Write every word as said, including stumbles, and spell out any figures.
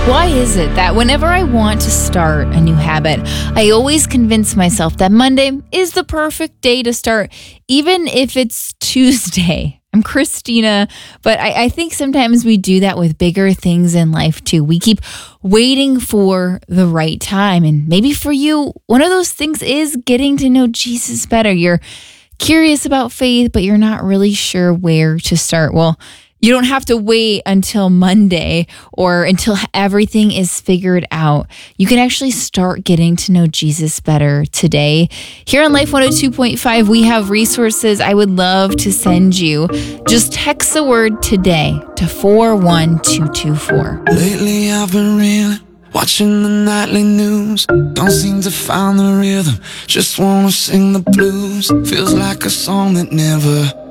Why is it that whenever I want to start a new habit, I always convince myself that Monday is the perfect day to start, even if it's Tuesday? I'm Christina, but I, I think sometimes we do that with bigger things in life too. We keep waiting for the right time. And maybe for you, one of those things is getting to know Jesus better. You're curious about faith, but you're not really sure where to start. Well, you don't have to wait until Monday or until everything is figured out. You can actually start getting to know Jesus better today. Here on Life one oh two point five, we have resources I would love to send you. Just text the word today to four one two two four. Lately I've been reeling, watching the nightly news. Don't seem to find the rhythm, just wanna sing the blues. Feels like a song that never